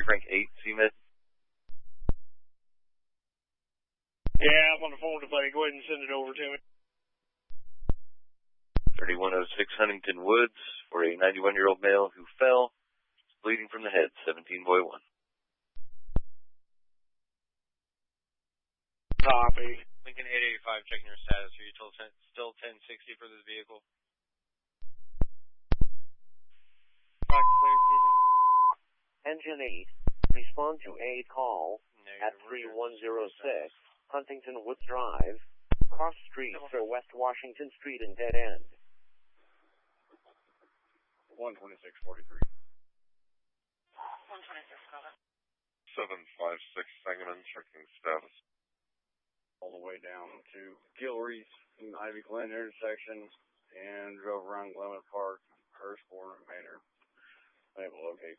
Frank 8, CMed. Yeah, I'm on the phone with the buddy. Go ahead and send it over to me. 3106 Huntington Woods for a 91-year-old male who fell, bleeding from the head, 17-boy 1. Copy. Lincoln 885, checking your status. Are you still 1060 for this vehicle? Engine 8, respond to aid call at 3106 Huntington Woods Drive, cross street for West Washington Street and dead end. 12643. 126, call it. 756 Sangamon, checking status. All the way down to Gilreath and Ivy Glen intersection and drove around Glenwood Park, Hurstbourne, and Manor. Unable to locate.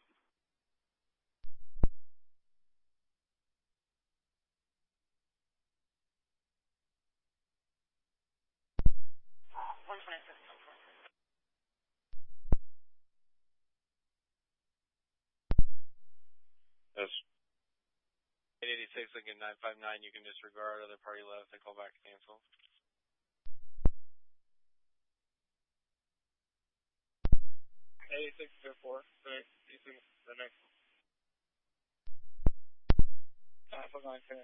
Yes. 886 Lincoln 959, you can disregard. Other party left and call back to cancel. 8604. The next one. 959.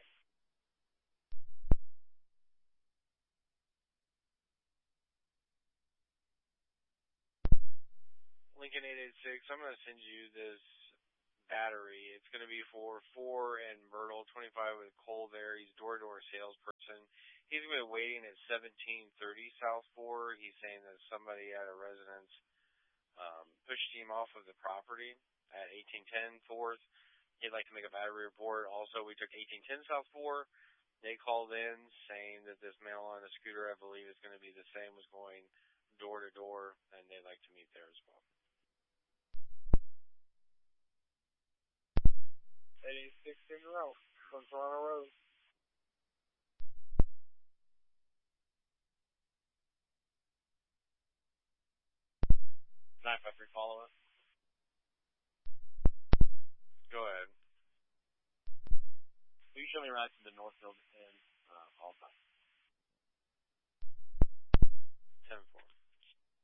Lincoln 886, I'm going to send you this battery. It's going to be for 4 and Myrtle, 25 with Cole there. He's door-to-door salesperson. He's going to be waiting at 1730 South 4. He's saying that somebody at a residence pushed him off of the property at 1810 4th. He'd like to make a battery report. Also, we took 1810 South 4. They called in saying that this male on a scooter, I believe, is going to be the same, was going door-to-door, and they'd like to meet there as well. 86 in a row from Toronto Road. 953 follow-up. Go ahead. Will you show me around to the Northfield and all time? 10-4.